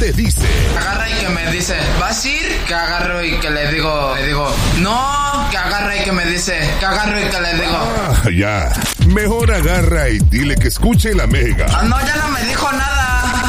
te dice. Agarra y que me dice, ¿vas a ir? Que agarro y que le digo, no, que agarra y que me dice, que agarro y que le digo. Ya. Mejor agarra y dile que escuche la Mega. No, ya no me dijo nada.